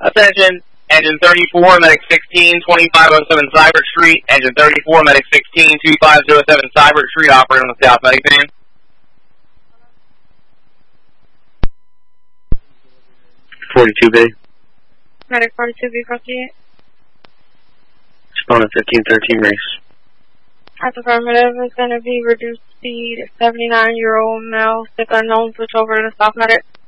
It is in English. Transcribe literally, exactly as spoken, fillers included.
Attention, engine thirty-four, medic sixteen, twenty-five oh seven Cyber Street. Engine thirty-four, medic sixteen, twenty-five oh seven Cyber Street, operator on the South medic van. forty-two B. Medic forty-two B, proceed. Exponent fifteen thirteen race. That's affirmative. It's going to be reduced speed, seventy-nine-year-old male, sick unknown, switch over to the South medic.